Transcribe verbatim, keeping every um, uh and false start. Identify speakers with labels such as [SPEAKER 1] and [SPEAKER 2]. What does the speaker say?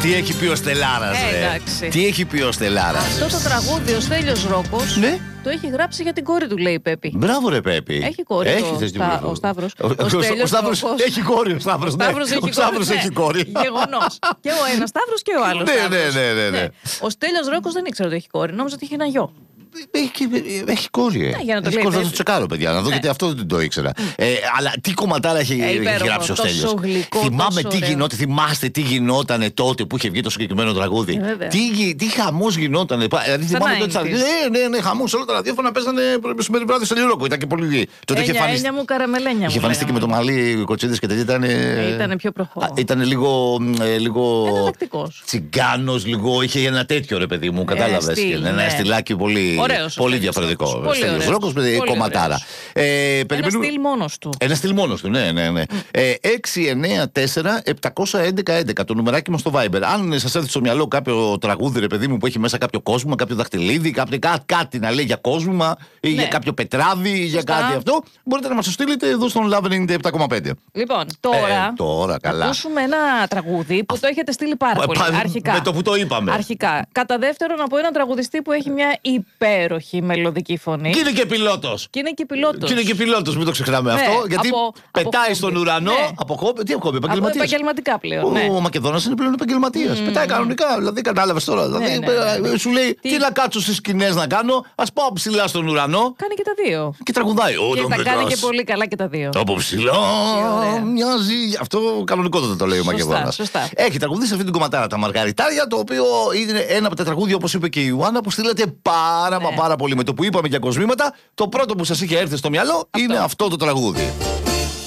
[SPEAKER 1] Τι έχει πει ο Στελάρας, ρε. Τι έχει πει ο Στελάρας.
[SPEAKER 2] Αυτό το τραγούδι ο Στέλιος Ρόκος, ναι, το έχει γράψει για την κόρη του, λέει η Πέπη.
[SPEAKER 1] Μπράβο, ρε Πέπη.
[SPEAKER 2] Έχει κόρη. Έχει, το, στα, ο Σταύρος. Ο, ο,
[SPEAKER 1] ο Σταύρος έχει κόρη. Ο Σταύρος, ναι.
[SPEAKER 2] έχει,
[SPEAKER 1] ο Σταύρος
[SPEAKER 2] κόρη,
[SPEAKER 1] έχει κόρη.
[SPEAKER 2] Γεγονός. Και ο ένας Σταύρος και ο άλλος.
[SPEAKER 1] Ναι, ναι, ναι, ναι, ναι.
[SPEAKER 2] Ο Στέλιος Ρόκος δεν ήξερε ότι έχει κόρη. Νόμιζα ότι είχε ένα γιο.
[SPEAKER 1] Έχει, έχει κόρη. Ε.
[SPEAKER 2] Ναι, για να το
[SPEAKER 1] έχει
[SPEAKER 2] λέει,
[SPEAKER 1] κόρη, θα το τσεκάρω, παιδιά, να δω, ναι, γιατί αυτό δεν το ήξερα. Ε, αλλά τι κομματάρα έχει, ε, υπέροχο, έχει γράψει ο Στέλιος. Θυμάμαι τι γινόταν, θυμάστε τι γινότανε τότε που είχε βγει το συγκεκριμένο τραγούδι.
[SPEAKER 2] Ε,
[SPEAKER 1] τι τι χαμός γινότανε. Δηλαδή θυμάμαι τότε. Ναι, ναι, ναι, χαμός. Όλα τα ραδιόφωνα παίζανε μεσημέρι βράδυ στο Λιρόκο. Ήταν και πολύ.
[SPEAKER 2] Έννοια μου, καραμελένια.
[SPEAKER 1] Είχε εμφανιστεί και με το μαλλί κοτσίδες και τέτοια.
[SPEAKER 2] Ήταν πιο προχώ.
[SPEAKER 1] Ήταν λίγο τσιγκάνος, λίγο. Είχε ένα τέτοιο, ρε παιδί μου, κατάλαβε. Ένα στυλάκι πολύ διαφορετικό. Στέλιος Ρόκος, κομματάρα.
[SPEAKER 2] Ε, ένα στυλ μόνος του.
[SPEAKER 1] Ένα στυλ μόνος του, ναι, ναι, ναι. Mm. Ε, έξι εννιά τέσσερα επτά ένα ένα έντεκα το νουμεράκι μας στο Viber. Αν σας έρθει στο μυαλό κάποιο τραγούδι, ρε παιδί μου, που έχει μέσα κάποιο κόσμο, κάποιο δαχτυλίδι, κάποιο, κά, κάτι να λέει για κόσμο ή ναι, για κάποιο πετράδι ή για κάτι αυτό, μπορείτε να μας το στείλετε εδώ στον Love ενενήντα επτά κόμμα πέντε.
[SPEAKER 2] Λοιπόν, τώρα,
[SPEAKER 1] ε, τώρα
[SPEAKER 2] θα ακούσουμε ένα τραγούδι που Α, το έχετε στείλει πάρα πολύ. Αρχικά.
[SPEAKER 1] Με το που το είπαμε.
[SPEAKER 2] Αρχικά. Κατά δεύτερον, από έναν τραγουδιστή που έχει μια υπέροχη μελωδική φωνή.
[SPEAKER 1] Και είναι και πιλότος.
[SPEAKER 2] Και είναι και πιλότος.
[SPEAKER 1] Και είναι και πιλότος, μην το ξεχνάμε, ναι, αυτό. Γιατί από, πετάει από στον ουρανό, ναι, από χόμπι. Τι από χόμπι, επαγγελματίας.
[SPEAKER 2] Επαγγελματικά πλέον. Ο,
[SPEAKER 1] ναι, ο Μακεδόνας είναι πλέον επαγγελματίας. Mm. Πετάει κανονικά, δηλαδή κατάλαβες τώρα. Ναι, δηλαδή ναι, ναι. Σου λέει τι, τι να κάτσω στις σκηνές να κάνω, ας πάω ψηλά στον ουρανό.
[SPEAKER 2] Κάνει και τα δύο.
[SPEAKER 1] Και τραγουδάει.
[SPEAKER 2] Και τα κάνει και πολύ καλά και τα δύο.
[SPEAKER 1] Από ψηλά μοιάζει. Αυτό κανονικότατα το λέει ο Μακεδόνας. Έχει τραγουδίσει αυτή την κομματάρα τα Μαργαριτάρια, το οποίο είναι ένα από τα τραγούδια, όπως είπε και η Ιωάννα, που στείλατε πάρα μα πάρα πολύ. Με το που είπαμε για κοσμήματα, το πρώτο που σας είχε έρθει στο μυαλό αυτό είναι αυτό το τραγούδι.